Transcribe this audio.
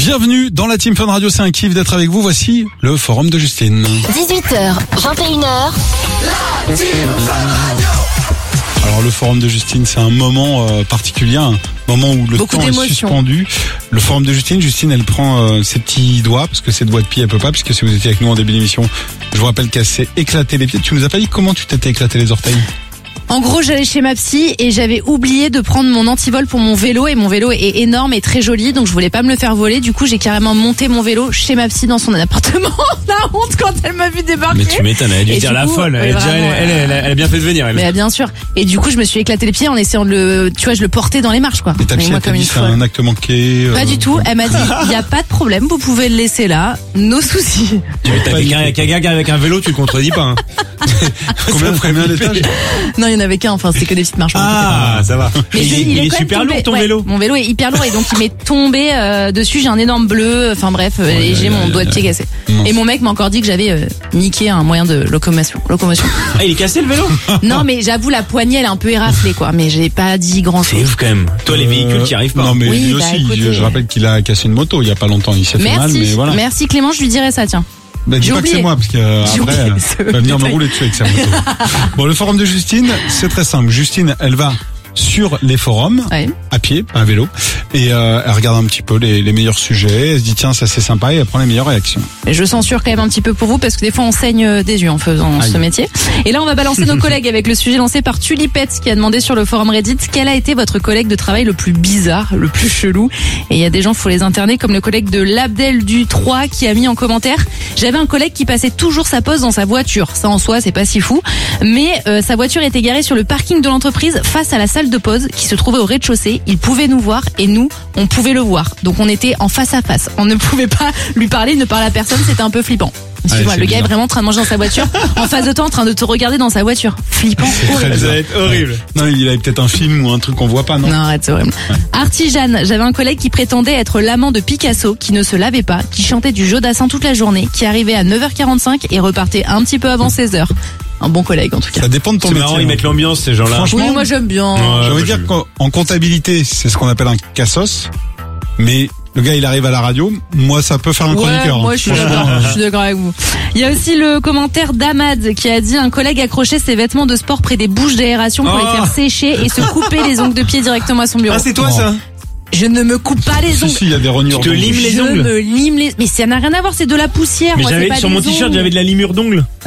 Bienvenue dans la Team Fun Radio, c'est un kiff d'être avec vous. Voici le forum de Justine. 18h, 21h. La Team Fun Radio. Alors le forum de Justine, c'est un moment particulier, un moment où le Beaucoup temps est d'émotions. suspendu. Le forum de Justine, elle prend ses petits doigts, parce que ses doigts de pied, elle peut pas, puisque si vous étiez avec nous en début d'émission, je vous rappelle qu'elle s'est éclaté les pieds. Tu nous as pas dit comment tu t'étais éclaté les orteils? En gros, j'allais chez ma psy et j'avais oublié de prendre mon antivol pour mon vélo, et mon vélo est énorme et très joli, donc je voulais pas me le faire voler. Du coup, j'ai carrément monté mon vélo chez ma psy dans son appartement. La honte quand elle m'a vu débarquer. Mais tu m'étonnes, elle a dû Et dire du la coup, folle. oui, Elle a bien fait de venir. Elle. Mais bien sûr. Et du coup, je me suis éclaté les pieds en essayant de le, tu vois, je le portais dans les marches, quoi. Et ta psy, moi, elle t'a comme dit une c'est folle. un acte manqué Pas du tout. Elle m'a dit, il y a pas de problème, vous pouvez le laisser là, nos soucis. T'as quelqu'un avec un vélo, tu le contredis pas. Hein. Combien d'étages? Non, il y en avait qu'un. Enfin, c'est que des petites marches. Ah, ça va. Mais Il est quand même super tombé. lourd ton Ouais, vélo. Mon vélo est hyper lourd et donc il m'est tombé dessus. J'ai un énorme bleu. Enfin bref, et j'ai mon doigt de pied cassé. Non. Et mon mec m'a encore dit que j'avais niqué un moyen de locomotion. Ah, il est cassé le vélo. Non, mais j'avoue, la poignée elle est un peu éraflée, quoi. Mais j'ai pas dit grand C'est chose. ouf quand même. Toi, les véhicules, t'y arrives pas. Non mais Oui, lui bah, aussi, écoutez. je rappelle qu'il a cassé une moto il y a pas longtemps, il s'est fait mal, mais Merci, voilà. merci Clément, je lui dirai ça, tiens. Bah, dis J'ai pas que oublié. c'est moi, parce que J'ai après, oublié ce va venir me détail. rouler dessus avec sa moto. Bon, le forum de Justine, c'est très simple. Justine, elle va sur les forums, Ouais. à pied, pas à vélo, et elle regarde un petit peu les meilleurs sujets, elle se dit tiens, ça c'est sympa, et elle prend les meilleures réactions. Et je censure quand même un petit peu pour vous parce que des fois on saigne des yeux en faisant Aïe. ce métier. Et là on va balancer nos collègues avec le sujet lancé par Tulipette qui a demandé sur le forum Reddit quel a été votre collègue de travail le plus bizarre, le plus chelou. Et il y a des gens, faut les interner, comme le collègue de l'Abdel du 3 qui a mis en commentaire: j'avais un collègue qui passait toujours sa pause dans sa voiture. Ça en soi c'est pas si fou, mais sa voiture était garée sur le parking de l'entreprise face à la salle de pause qui se trouvait au rez-de-chaussée. Il pouvait nous voir et nous on pouvait le voir. Donc on était en face à face. On ne pouvait pas lui parler, il ne parlait à personne, c'était un peu flippant. Excuse-moi, c'est le gars est bizarre. vraiment en train de manger dans sa voiture, en face de toi en train de te regarder dans sa voiture. Flippant. Horrible. Ça va être horrible. Non, il avait peut-être un film ou un truc qu'on voit pas, non? Non, arrête, c'est horrible. Artisane, j'avais un collègue qui prétendait être l'amant de Picasso, qui ne se lavait pas, qui chantait du Jodassin toute la journée, qui arrivait à 9h45 et repartait un petit peu avant 16h. Un bon collègue en tout cas. Ça dépend de ton C'est métier. marrant, ils mettent l'ambiance ces gens-là. Franchement, Oui, moi j'aime bien. j'ai envie de moi, dire qu'en comptabilité, c'est ce qu'on appelle un cassos, mais le gars il arrive à la radio, moi ça peut faire un chroniqueur. Ouais, moi je suis d'accord, je suis d'accord avec vous. Il y a aussi le commentaire d'Ahmad qui a dit: un collègue accrochait ses vêtements de sport près des bouches d'aération pour Oh. les faire sécher et se couper les ongles de pied directement à son bureau. Ah, c'est toi Non. ça. Je ne me coupe pas les Si, ongles. si, il y a des rognures. Tu te d'ongles. limes les Je ongles. me lime les... Mais ça n'a rien à voir, c'est de la poussière. Mais moi, c'est j'avais pas sur des mon t-shirt, ongles. j'avais de la limure d'ongles.